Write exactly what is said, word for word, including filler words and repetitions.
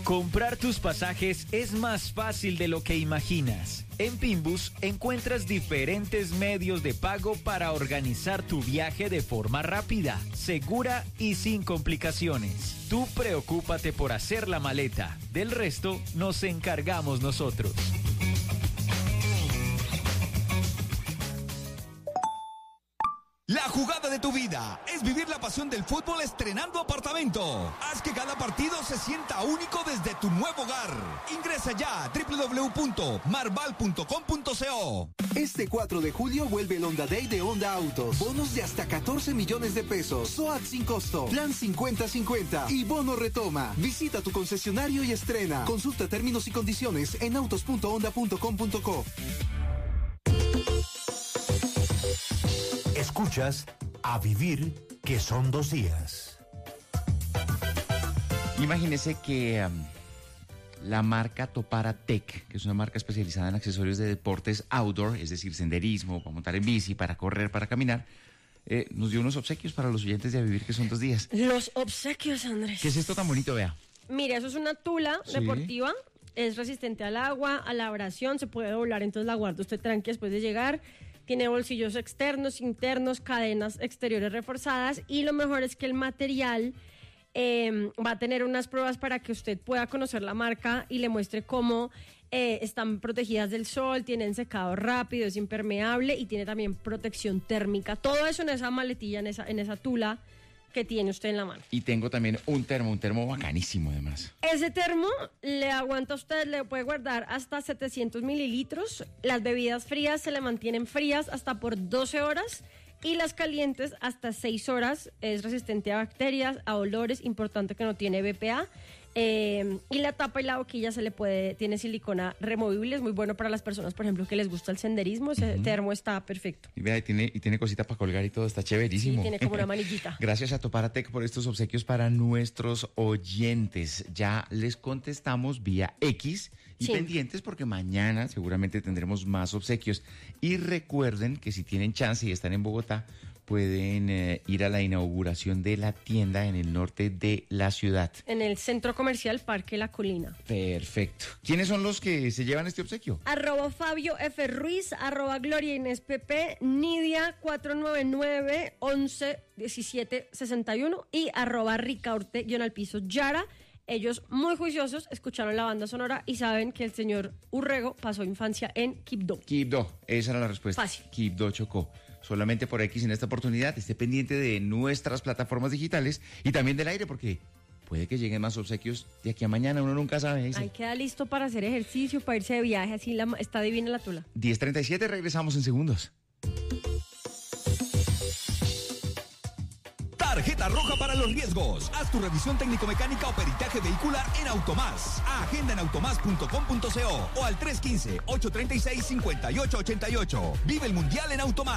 Comprar tus pasajes es más fácil de lo que imaginas. En Pinbus encuentras diferentes medios de pago para organizar tu viaje de forma rápida, segura y sin complicaciones. Tú preocúpate por hacer la maleta. Del resto nos encargamos nosotros. La jugada de tu vida es vivir la pasión del fútbol estrenando apartamento. Haz que cada partido se sienta único desde tu nuevo hogar. Ingresa ya a doble u doble u doble u punto marval punto com punto co. Este cuatro de julio vuelve el Honda Day de Honda Autos. Bonos de hasta catorce millones de pesos. SOAT sin costo. Plan cincuenta cincuenta. Y bono retoma. Visita tu concesionario y estrena. Consulta términos y condiciones en autos punto honda punto com punto co. Escuchas A Vivir, que son dos días. Imagínese que um, la marca Topara Tech, que es una marca especializada en accesorios de deportes outdoor, es decir, senderismo, para montar en bici, para correr, para caminar, eh, nos dio unos obsequios para los oyentes de A Vivir, que son dos días. Los obsequios, Andrés. ¿Qué es esto tan bonito, vea? Mira, eso es una tula Sí. deportiva, es resistente al agua, a la abrasión, se puede doblar, entonces la guarda usted tranqui después de llegar. Tiene bolsillos externos, internos, cadenas exteriores reforzadas y lo mejor es que el material eh, va a tener unas pruebas para que usted pueda conocer la marca y le muestre cómo eh, están protegidas del sol, tienen secado rápido, es impermeable y tiene también protección térmica. Todo eso en esa maletilla, en esa, en esa tula que tiene usted en la mano. Y tengo también un termo, un termo bacanísimo además. Ese termo le aguanta a usted, le puede guardar hasta setecientos mililitros. Las bebidas frías se le mantienen frías hasta por doce horas y las calientes hasta seis horas. Es resistente a bacterias, a olores, importante que no tiene B P A. Eh, y la tapa y la boquilla se le puede, tiene silicona removible, es muy bueno para las personas, por ejemplo, que les gusta el senderismo. Ese uh-huh. termo está perfecto. Y vea, y tiene, y tiene cositas para colgar y todo, está chéverísimo. Sí, tiene como una manillita. Gracias a Toparatec por estos obsequios para nuestros oyentes. Ya les contestamos vía X y sí. pendientes porque mañana seguramente tendremos más obsequios. Y recuerden que si tienen chance y están en Bogotá, pueden eh, ir a la inauguración de la tienda en el norte de la ciudad. En el Centro Comercial Parque La Colina. Perfecto. ¿Quiénes son los que se llevan este obsequio? Arroba Fabio F. Ruiz, arroba Gloria Inés Pepe, Nidia cuatro nueve nueve, once, diecisiete, sesenta y uno y arroba Ricaurte, guión al piso, Yara. Ellos, muy juiciosos, escucharon la banda sonora y saben que el señor Urrego pasó infancia en Quibdó. Quibdó, esa era la respuesta. Fácil. Quibdó Chocó. Solamente por X en esta oportunidad, esté pendiente de nuestras plataformas digitales y también del aire, porque puede que lleguen más obsequios de aquí a mañana, uno nunca sabe. Dice. Ahí queda listo para hacer ejercicio, para irse de viaje, así la, está divina la tula. diez treinta y siete, regresamos en segundos. Tarjeta roja para los riesgos. Haz tu revisión técnico-mecánica o peritaje vehicular en Automás. Agenda en automás punto com punto co o al tres uno cinco, ocho tres seis, cinco ocho ocho ocho. Vive el Mundial en Automás.